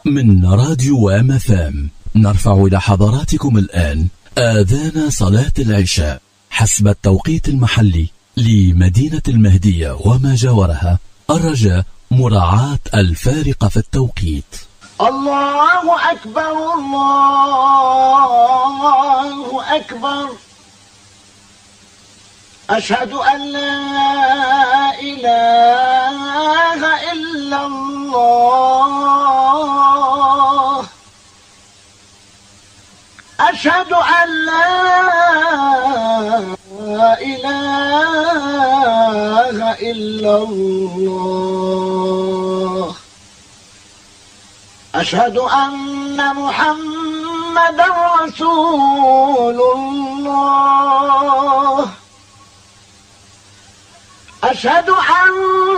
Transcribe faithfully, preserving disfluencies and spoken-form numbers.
من راديو إم إف إم نرفع إلى حضراتكم الآن آذان صلاة العشاء حسب التوقيت المحلي لمدينة المهدية وما جاورها، الرجاء مراعاة الفارق في التوقيت. الله أكبر الله أكبر، أشهد أن لا إله إلا الله، أشهد أن لا إله إلا الله، أشهد أن محمدا رسول الله، أشهد أن